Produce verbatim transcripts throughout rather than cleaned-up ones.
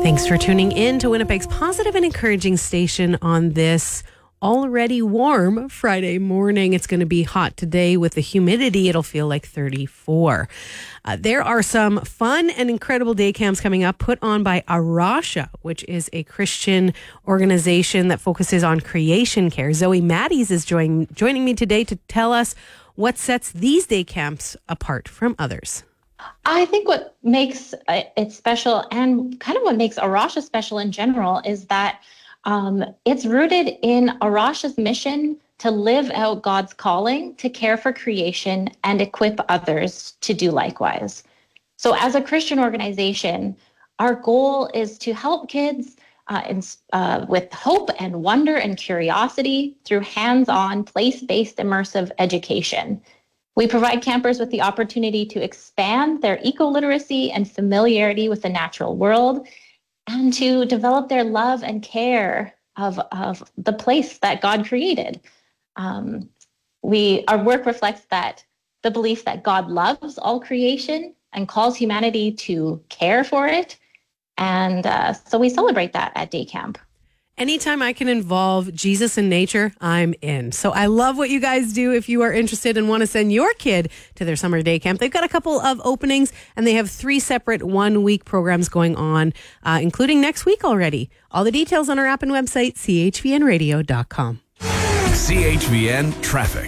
Thanks for tuning in to Winnipeg's positive and encouraging station on this already warm Friday morning. It's going to be hot today with the humidity. It'll feel like thirty-four. Uh, there are some fun and incredible day camps coming up put on by Arasha, which is a Christian organization that focuses on creation care. Zoe Matties is join, joining me today to tell us what sets these day camps apart from others. I think what makes it special and kind of what makes Arasha special in general is that um, it's rooted in Arasha's mission to live out God's calling to care for creation and equip others to do likewise. So as a Christian organization, our goal is to help kids uh, in, uh, with hope and wonder and curiosity through hands-on, place-based immersive education. We provide campers with the opportunity to expand their eco-literacy and familiarity with the natural world and to develop their love and care of, of the place that God created. Um, we our work reflects that the belief that God loves all creation and calls humanity to care for it. And uh, so we celebrate that at day camp. Anytime I can involve Jesus in nature, I'm in. So I love what you guys do. If you are interested and want to send your kid to their summer day camp, they've got a couple of openings and they have three separate one-week programs going on, uh, including next week already. All the details on our app and website, c h v n radio dot com. C H V N Traffic.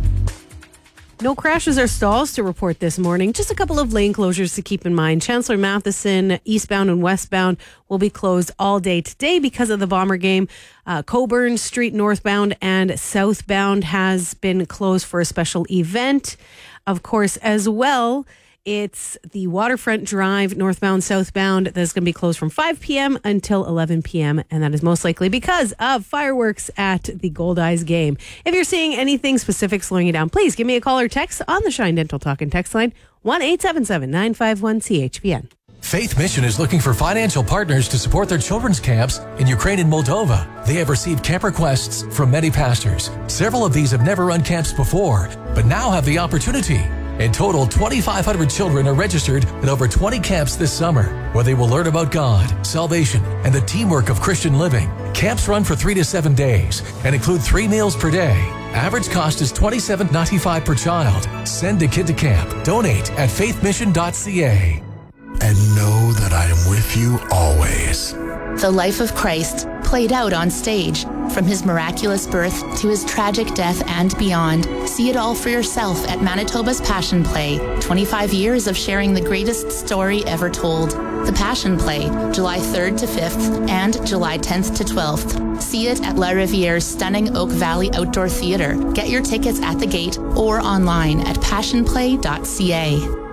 No crashes or stalls to report this morning. Just a couple of lane closures to keep in mind. Chancellor Matheson, eastbound and westbound, will be closed all day today because of the Bomber game. Uh, Coburn Street northbound and southbound has been closed for a special event. Of course, as well, it's the Waterfront Drive northbound, southbound that's going to be closed from five p.m. until eleven p.m. And that is most likely because of fireworks at the Gold Eyes game. If you're seeing anything specific slowing you down, please give me a call or text on the Shine Dental Talk and text line one eight seven seven, nine five one, C H V N. Faith Mission is looking for financial partners to support their children's camps in Ukraine and Moldova. They have received camp requests from many pastors. Several of these have never run camps before, but now have the opportunity. In total, twenty-five hundred children are registered at over twenty camps this summer, where they will learn about God, salvation, and the teamwork of Christian living. Camps run for three to seven days and include three meals per day. Average cost is twenty-seven dollars and ninety-five cents per child. Send a kid to camp. Donate at faith mission dot c a. And know that I am with you always. The life of Christ played out on stage, from his miraculous birth to his tragic death and beyond. See it all for yourself at Manitoba's Passion Play. twenty-five years of sharing the greatest story ever told. The Passion Play, July third to fifth and July tenth to twelfth. See it at La Riviere's stunning Oak Valley Outdoor Theatre. Get your tickets at the gate or online at passion play dot c a.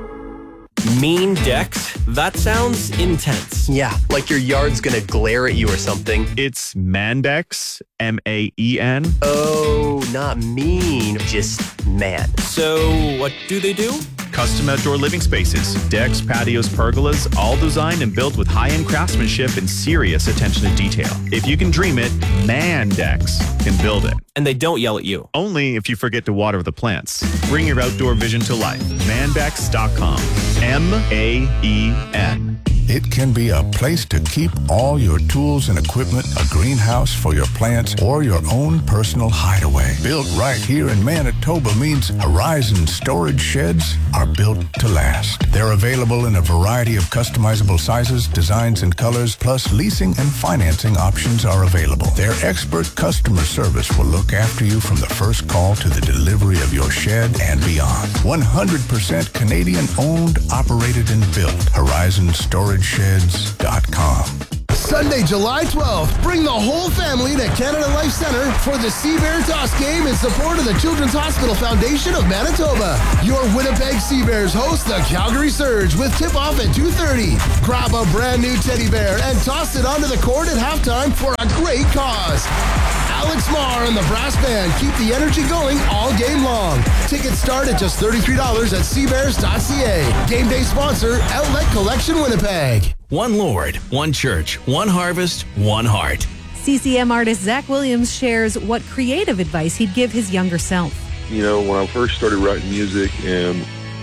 Mean decks? That sounds intense. Yeah, like your yard's gonna glare at you or something. It's Mandex, M A E N. Oh, not mean, just man. So, what do they do? Custom outdoor living spaces, decks, patios, pergolas, all designed and built with high-end craftsmanship and serious attention to detail. If you can dream it, Mandex can build it. And they don't yell at you. Only if you forget to water the plants. Bring your outdoor vision to life. Mandex dot com. M A E N. It can be a place to keep all your tools and equipment, a greenhouse for your plants, or your own personal hideaway. Built right here in Manitoba means Horizon storage sheds are built to last. They're available in a variety of customizable sizes, designs, and colors, plus leasing and financing options are available. Their expert customer service will look after you from the first call to the delivery of your shed and beyond. one hundred percent Canadian owned, operated, and built. Horizon Storage Sheds dot com. Sunday, July twelfth, bring the whole family to Canada Life Centre for the Sea Bear Toss game in support of the Children's Hospital Foundation of Manitoba. Your Winnipeg Sea Bears host the Calgary Surge with tip-off at two thirty. Grab a brand new teddy bear and toss it onto the court at halftime for a great cause. Alex Marr and the brass band keep the energy going all game long. Tickets start at just thirty-three dollars at sea bears dot c a. Game day sponsor, Outlet Collection Winnipeg. One Lord, one church, one harvest, one heart. C C M artist Zach Williams shares what creative advice he'd give his younger self. You know, when I first started writing music and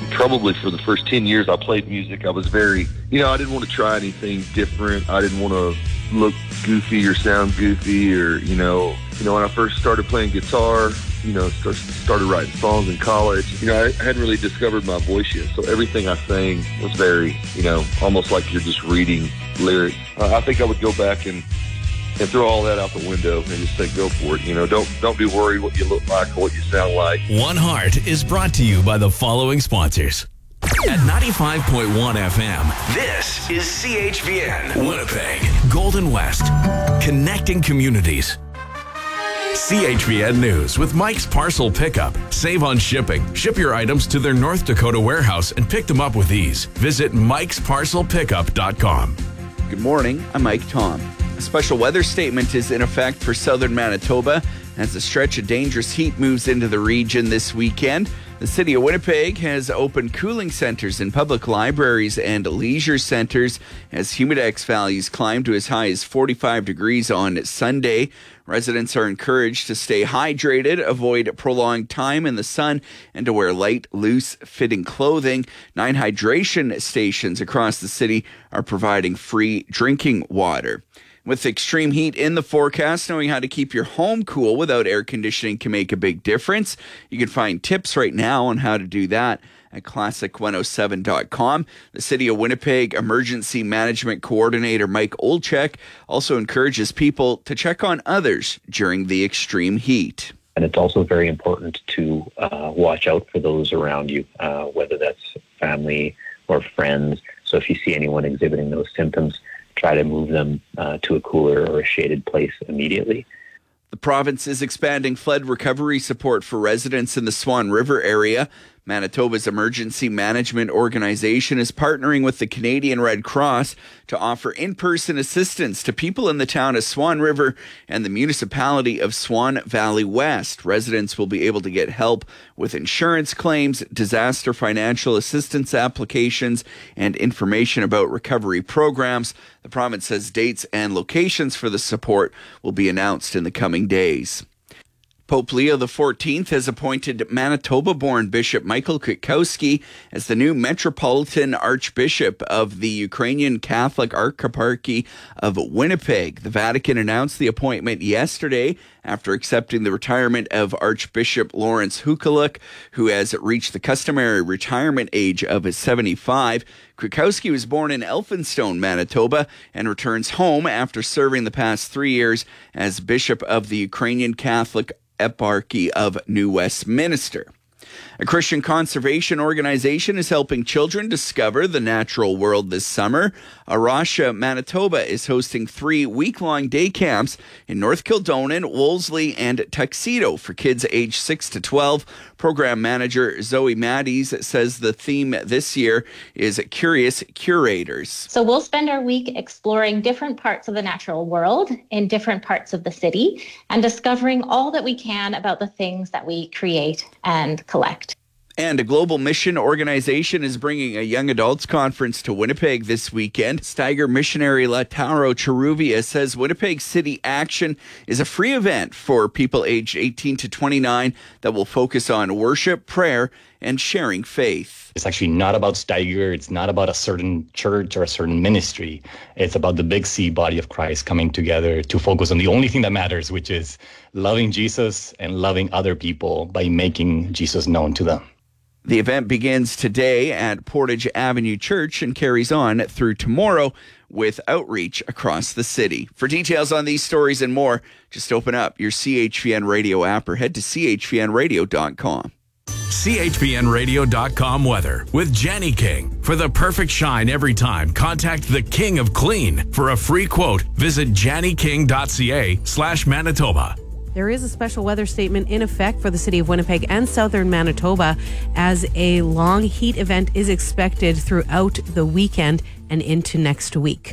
probably for the first ten years I played music, I was very, you know, I didn't want to try anything different. I didn't want to look goofy or sound goofy or, you know, you know, when I first started playing guitar, you know, start, started writing songs in college, you know, I hadn't really discovered my voice yet. So everything I sang was very, you know, almost like you're just reading lyrics. Uh, I think I would go back and and throw all that out the window and just say, go for it. You know, don't don't be worried what you look like or what you sound like. One Heart is brought to you by the following sponsors. At ninety-five point one F M, this is C H V N, Winnipeg, Golden West, connecting communities. C H V N News with Mike's Parcel Pickup. Save on shipping. Ship your items to their North Dakota warehouse and pick them up with ease. Visit mikes parcel pickup dot com. Good morning, I'm Mike Tom. A special weather statement is in effect for southern Manitoba as a stretch of dangerous heat moves into the region this weekend. The city of Winnipeg has opened cooling centers in public libraries and leisure centers as humidex values climb to as high as forty-five degrees on Sunday. Residents are encouraged to stay hydrated, avoid prolonged time in the sun, and to wear light, loose-fitting clothing. Nine hydration stations across the city are providing free drinking water. With extreme heat in the forecast, knowing how to keep your home cool without air conditioning can make a big difference. You can find tips right now on how to do that at classic one oh seven dot com. The City of Winnipeg Emergency Management Coordinator Mike Olchek also encourages people to check on others during the extreme heat. And it's also very important to uh, watch out for those around you, uh, whether that's family or friends. So if you see anyone exhibiting those symptoms, try to move them uh, to a cooler or a shaded place immediately. The province is expanding flood recovery support for residents in the Swan River area. Manitoba's Emergency Management Organization is partnering with the Canadian Red Cross to offer in-person assistance to people in the town of Swan River and the municipality of Swan Valley West. Residents will be able to get help with insurance claims, disaster financial assistance applications, and information about recovery programs. The province says dates and locations for the support will be announced in the coming days. Pope Leo the fourteenth has appointed Manitoba-born Bishop Michael Kwiatkowski as the new Metropolitan Archbishop of the Ukrainian Catholic Archieparchy of Winnipeg. The Vatican announced the appointment yesterday after accepting the retirement of Archbishop Lawrence Hukaluk, who has reached the customary retirement age of seventy-five. Kwiatkowski was born in Elphinstone, Manitoba, and returns home after serving the past three years as Bishop of the Ukrainian Catholic Eparchy of New Westminster. A Christian conservation organization is helping children discover the natural world this summer. Arasha, Manitoba is hosting three week-long day camps in North Kildonan, Wolseley, and Tuxedo for kids aged six to twelve. Program manager Zoe Maddies says the theme this year is Curious Curators. So we'll spend our week exploring different parts of the natural world in different parts of the city and discovering all that we can about the things that we create and collect. And a global mission organization is bringing a young adults conference to Winnipeg this weekend. Steiger missionary Lautaro Cheruvia says Winnipeg City Action is a free event for people aged eighteen to twenty-nine that will focus on worship, prayer, and sharing faith. It's actually not about Steiger. It's not about a certain church or a certain ministry. It's about the big C body of Christ coming together to focus on the only thing that matters, which is loving Jesus and loving other people by making Jesus known to them. The event begins today at Portage Avenue Church and carries on through tomorrow with outreach across the city. For details on these stories and more, just open up your C H V N Radio app or head to c h v n radio dot com. c h v n radio dot com weather with Jenny King. For the perfect shine every time, contact the King of Clean. For a free quote, visit janny king dot c a slash Manitoba. There is a special weather statement in effect for the city of Winnipeg and southern Manitoba as a long heat event is expected throughout the weekend and into next week.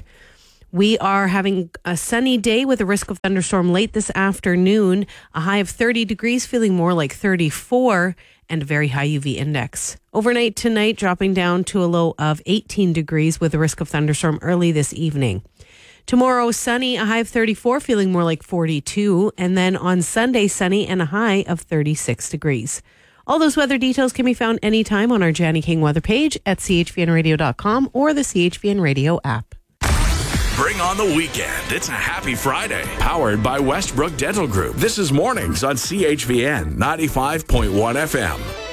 We are having a sunny day with a risk of thunderstorm late this afternoon, a high of thirty degrees, feeling more like thirty-four, and a very high U V index. Overnight tonight, dropping down to a low of eighteen degrees with a risk of thunderstorm early this evening. Tomorrow, sunny, a high of thirty-four, feeling more like forty-two. And then on Sunday, sunny and a high of thirty-six degrees. All those weather details can be found anytime on our Janny King weather page at c h v n radio dot com or the C H V N Radio app. Bring on the weekend. It's a happy Friday. Powered by Westbrook Dental Group. This is Mornings on C H V N ninety-five point one F M.